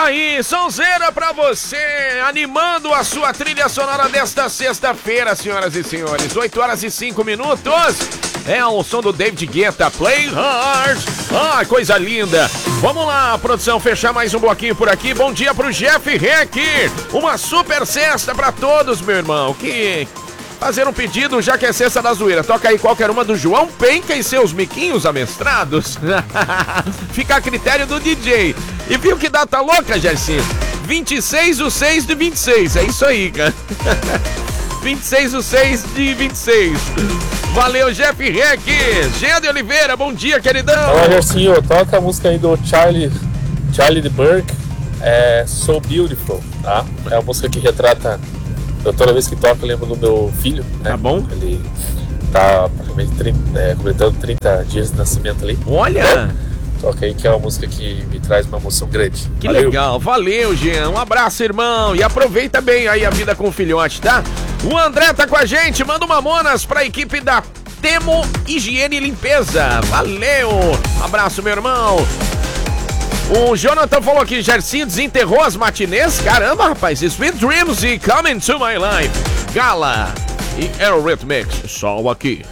Aí, sonzeira pra você, animando a sua trilha sonora desta sexta-feira, senhoras e senhores. 8h05. É o som do David Guetta, Play Hard. Ah, coisa linda. Vamos lá, produção, fechar mais um bloquinho por aqui. Bom dia pro Jeff Reck. Uma super sexta pra todos, meu irmão. Que fazer um pedido, já que é sexta da zoeira. Toca aí qualquer uma do João Penca e seus miquinhos amestrados. Fica a critério do DJ. E viu que data louca, Gercinho? 26/6/26. É isso aí, cara. 26/6/26. Valeu, Jeff Reck. Jean de Oliveira, bom dia, queridão. Olá, Gercinho. Toca a música aí do Charlie de Burke. É So Beautiful, tá? É uma música que retrata... Eu, toda vez que toco, eu lembro do meu filho, né? Tá bom. Ele tá praticamente completando 30 dias de nascimento ali. Olha! Toca aí, que é uma música que me traz uma emoção grande. Que Valeu. legal, valeu, Jean. Um abraço, irmão. E aproveita bem aí a vida com o filhote, tá? O André tá com a gente. Manda uma Mamonas pra equipe da Temo Higiene e Limpeza. Valeu! Abraço, meu irmão. O Jonathan falou aqui, Gercinho desenterrou as matinês. Caramba, rapaz, Sweet Dreams e Come Into My Life. Gala e Aerorhythmics, só aqui.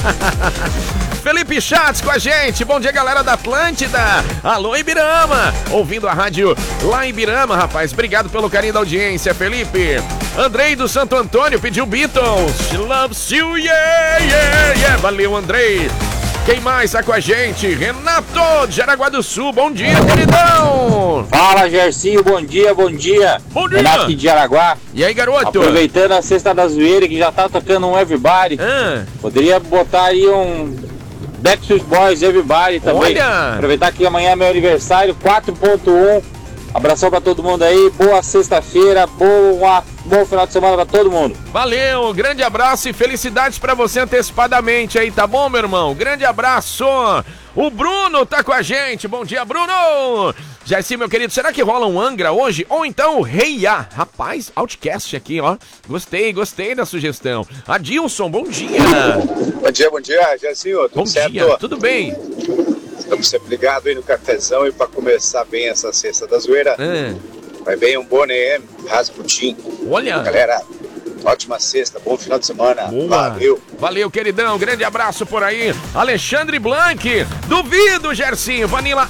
Felipe Chats com a gente. Bom dia, galera da Atlântida. Alô, Ibirama. Ouvindo a rádio lá em Ibirama, rapaz. Obrigado pelo carinho da audiência, Felipe. Andrei do Santo Antônio pediu Beatles. She loves you, yeah, yeah, yeah. Valeu, Andrei. Quem mais tá com a gente? Renato de Jaraguá do Sul. Bom dia, queridão. Fala, Gercinho. Bom dia, bom dia. Bom dia. Renato aqui de Jaraguá. E aí, garoto? Aproveitando a sexta da zoeira, que já tá tocando um Everybody. Poderia botar aí um Backstreet Boys Everybody também. Olha. Aproveitar que amanhã é meu aniversário, 4.1. Abração pra todo mundo aí. Boa sexta-feira. Bom final de semana pra todo mundo. Valeu, grande abraço e felicidades pra você antecipadamente aí, tá bom, meu irmão? Grande abraço. O Bruno tá com a gente. Bom dia, Bruno. Jaci, meu querido, será que rola um Angra hoje? Ou então o Rei A? Rapaz, Outcast aqui, ó. Gostei da sugestão. Adilson, bom dia. Bom dia, Jacinho. Tudo certo? Dia, tudo bem. Estamos sempre ligados aí no cafezão e para começar bem essa sexta da zoeira, vai bem um Bonnie M, Rasputin. Olha! Galera, ótima sexta, bom final de semana. Boa. Valeu, queridão, grande abraço por aí. Alexandre Blanc, duvido, Gercinho, Vanilla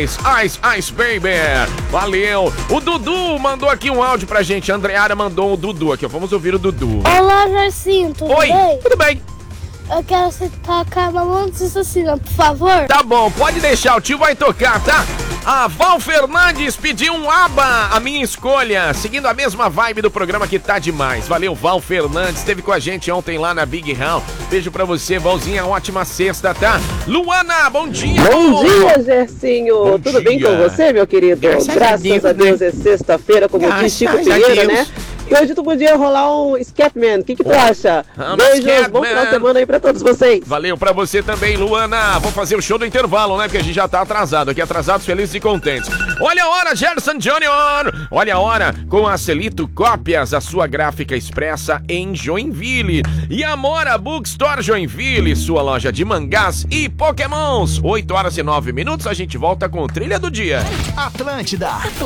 Ice Baby. Valeu. O Dudu mandou aqui um áudio pra gente, a Andreara mandou o Dudu aqui, vamos ouvir o Dudu. Olá, Gercinho, tudo Oi, bem? tudo bem. Eu quero você tocar Mamonas Assassina, por favor. Tá bom, pode deixar, o tio vai tocar, tá? A Val Fernandes pediu um ABBA, a minha escolha, seguindo a mesma vibe do programa que tá demais. Valeu, Val Fernandes, esteve com a gente ontem lá na Big Hall. Beijo pra você, Valzinha, ótima sexta, tá? Luana, bom dia! Bom dia, Gercinho! Tudo bem com você, meu querido? Graças a Deus, é sexta-feira, como diz Chico Pinheiro, né? E hoje tu podia rolar um Scatman, o que tu acha? Beijos, bom final de semana aí pra todos vocês. Valeu pra você também, Luana. Vou fazer o show do intervalo, né? Porque a gente já tá atrasado aqui, atrasados, felizes e contentes. Olha a hora, Gerson Junior! Olha a hora com a Celito Cópias, a sua gráfica expressa em Joinville. E Amora Bookstore Joinville, sua loja de mangás e pokémons. 8h09, a gente volta com Trilha do Dia. Atlântida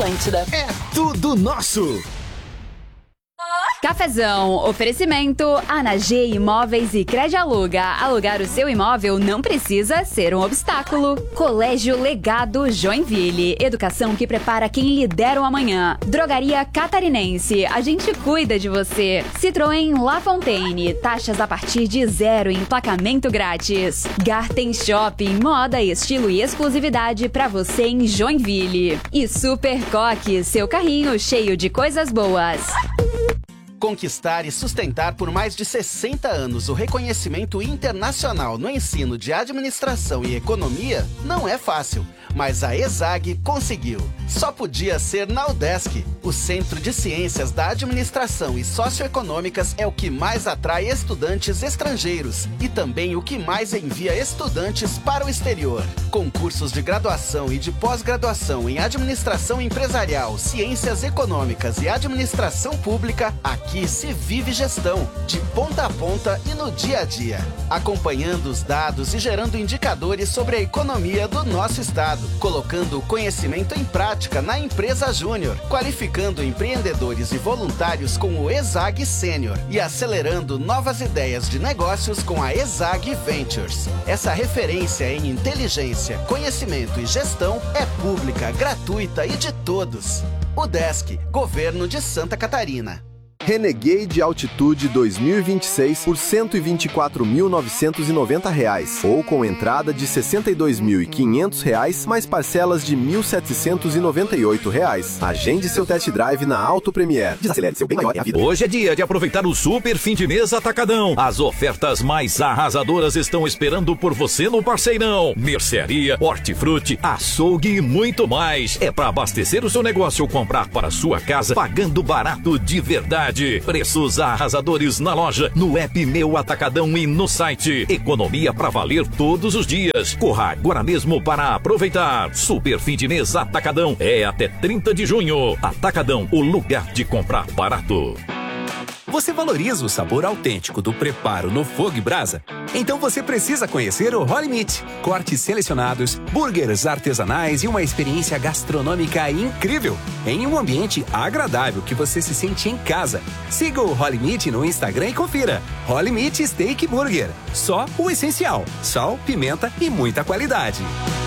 é tudo nosso. Cafezão, oferecimento ANAG Imóveis e Credialuga. Alugar o seu imóvel não precisa ser um obstáculo. Colégio Legado Joinville. Educação que prepara quem lidera o amanhã. Drogaria Catarinense. A gente cuida de você. Citroën La Fontaine. Taxas a partir de 0 e emplacamento grátis. Garten Shopping. Moda, estilo e exclusividade pra você em Joinville. E Super Coque. Seu carrinho cheio de coisas boas. Conquistar e sustentar por mais de 60 anos o reconhecimento internacional no ensino de administração e economia não é fácil, mas a ESAG conseguiu. Só podia ser na UDESC. O Centro de Ciências da Administração e Socioeconômicas é o que mais atrai estudantes estrangeiros e também o que mais envia estudantes para o exterior. Com cursos de graduação e de pós-graduação em Administração Empresarial, Ciências Econômicas e Administração Pública, aqui se vive gestão, de ponta a ponta e no dia a dia, acompanhando os dados e gerando indicadores sobre a economia do nosso estado. colocando o conhecimento em prática na empresa Júnior, qualificando empreendedores e voluntários com o ESAG Sênior e acelerando novas ideias de negócios com a ESAG Ventures. Essa referência em inteligência, conhecimento e gestão é pública, gratuita e de todos. UDESC, Governo de Santa Catarina. Renegade Altitude 2026 por R$ 124.990 ou com entrada de R$ 62.500 mais parcelas de R$ 1.798. Agende seu test drive na Auto Premier. Desacelere seu bem maior é a vida. Hoje é dia de aproveitar o super fim de mês Atacadão. As ofertas mais arrasadoras estão esperando por você no Parceirão. Mercearia, hortifruti, açougue e muito mais. É para abastecer o seu negócio ou comprar para sua casa pagando barato de verdade. Preços arrasadores na loja, no app Meu Atacadão e no site. Economia pra valer todos os dias. Corra agora mesmo para aproveitar. Super fim de mês Atacadão é até 30 de junho. Atacadão, o lugar de comprar barato. Você valoriza o sabor autêntico do preparo no fogo e brasa? Então você precisa conhecer o Holy Meat. Cortes selecionados, burgers artesanais e uma experiência gastronômica incrível. Em um ambiente agradável que você se sente em casa. Siga o Holy Meat no Instagram e confira. Holy Meat Steak Burger. Só o essencial: sal, pimenta e muita qualidade.